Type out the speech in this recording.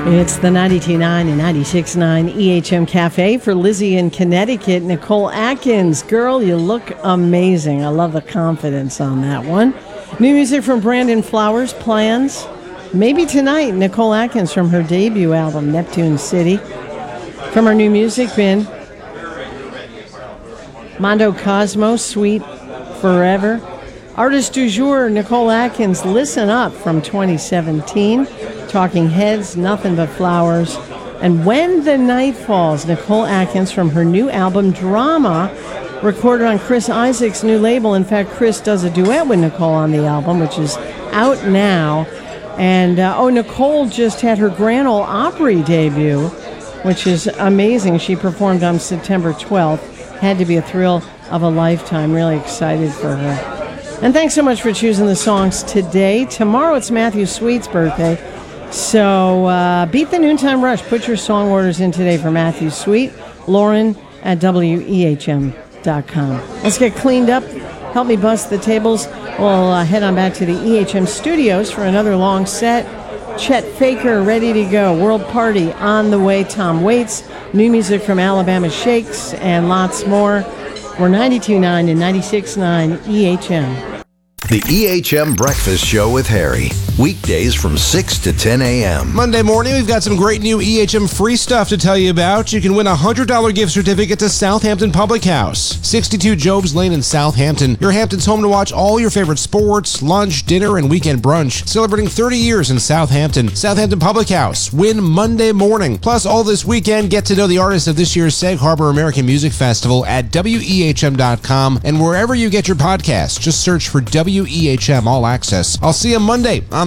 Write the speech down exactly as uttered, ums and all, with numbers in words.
It's the ninety-two point nine and ninety-six point nine E H M Cafe for Lizzie in Connecticut. Nicole Atkins, girl, you look amazing. I love the confidence on that one. New music from Brandon Flowers, Plans. Maybe tonight, Nicole Atkins from her debut album, Neptune City. From our new music bin, Mondo Cosmo, Sweet Forever. Artist du jour, Nicole Atkins, Listen Up from twenty seventeen. Talking Heads, Nothing But Flowers. And When the Night Falls, Nicole Atkins from her new album, Drama, recorded on Chris Isaak's new label. In fact, Chris does a duet with Nicole on the album, which is out now. And, uh, oh, Nicole just had her Grand Ole Opry debut, which is amazing. She performed on September twelfth. Had to be a thrill of a lifetime. Really excited for her. And thanks so much for choosing the songs today. Tomorrow it's Matthew Sweet's birthday. So uh, beat the noontime rush. Put your song orders in today for Matthew Sweet. Lauren at W E H M dot com. Let's get cleaned up. Help me bust the tables. We'll uh, head on back to the E H M studios for another long set. Chet Faker ready to go. World Party on the way. Tom Waits. New music from Alabama Shakes and lots more. We're ninety-two point nine and ninety-six point nine E H M. The E H M Breakfast Show with Harry. Weekdays from six to ten a.m. Monday morning, we've got some great new E H M free stuff to tell you about. You can win a one hundred dollars gift certificate to Southampton Public House, sixty-two Jobs Lane in Southampton. Your Hampton's home to watch all your favorite sports, lunch, dinner, and weekend brunch. Celebrating thirty years in Southampton. Southampton Public House. Win Monday morning. Plus, all this weekend, get to know the artists of this year's Sag Harbor American Music Festival at W E H M dot com. And wherever you get your podcasts, just search for W E H M All Access. I'll see you Monday on